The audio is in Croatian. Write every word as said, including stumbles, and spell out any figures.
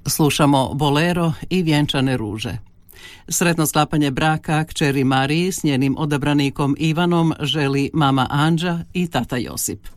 Slušamo Bolero i Vjenčane ruže. Sretno sklapanje braka kćeri Mariji s njenim odabranikom Ivanom želi mama Anđa i tata Josip.